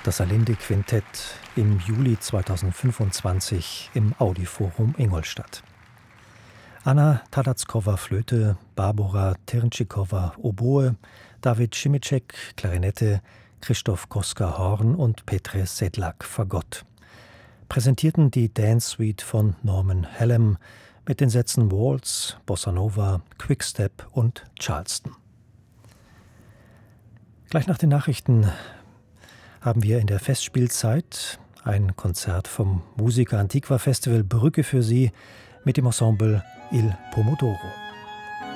Das Alinde-Quintett im Juli 2025 im Audiforum Ingolstadt. Anna Tadazkova Flöte, Barbora Ternschikowa Oboe, David Schimicek Klarinette, Christoph Koska Horn und Petr Sedlak Fagott präsentierten die Dance Suite von Norman Hallam mit den Sätzen Waltz, Bossa Nova, Quickstep und Charleston. Gleich nach den Nachrichten haben wir in der Festspielzeit ein Konzert vom Musica Antiqua Festival Brücke für Sie mit dem Ensemble Il Pomodoro.